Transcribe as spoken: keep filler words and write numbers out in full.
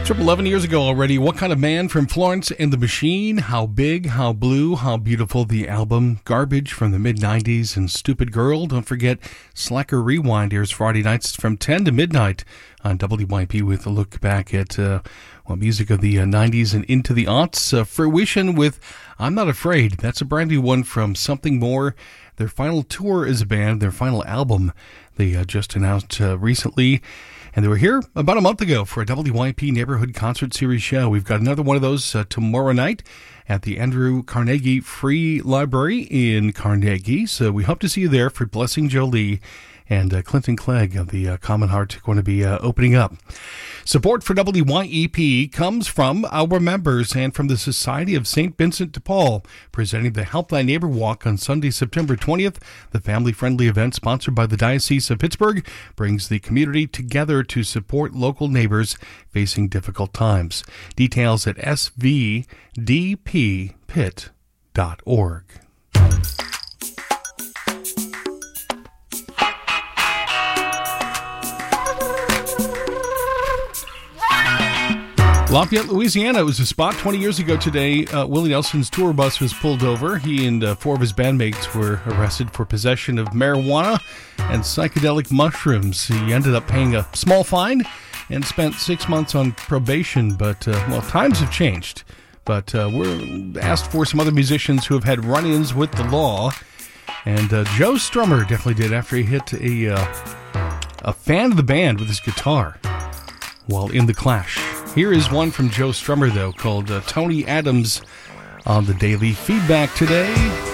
Triple eleven years ago already. What Kind of Man from Florence and the Machine. How Big, How Blue, How Beautiful, the album. Garbage from the mid nineties and Stupid Girl. Don't forget Slacker Rewind airs Friday nights from ten to midnight on W Y P with a look back at uh, well, music of the uh, nineties and into the aughts. Uh, Fruition with I'm Not Afraid. That's a brand new one from Something More. Their final tour as a band, their final album they uh, just announced uh, recently. And they were here about a month ago for a W Y P Neighborhood Concert Series show. We've got another one of those uh, tomorrow night at the Andrew Carnegie Free Library in Carnegie. So we hope to see you there for Blessing Jolie and uh, Clinton Clegg of the uh, Common Heart going to be uh, opening up. Support for W Y E P comes from our members and from the Society of Saint Vincent de Paul, presenting the Help Thy Neighbor Walk on Sunday, September twentieth. The family-friendly event sponsored by the Diocese of Pittsburgh brings the community together to support local neighbors facing difficult times. Details at s v d p pit dot org. Lafayette, Louisiana was a spot twenty years ago today. Uh, Willie Nelson's tour bus was pulled over. He and uh, four of his bandmates were arrested for possession of marijuana and psychedelic mushrooms. He ended up paying a small fine and spent six months on probation. But, uh, well, times have changed. But uh, we're asked for some other musicians who have had run-ins with the law. And uh, Joe Strummer definitely did after he hit a, uh, a fan of the band with his guitar while in the Clash. Here is one from Joe Strummer, though, called uh, Tony Adams on the Daily Feedback today.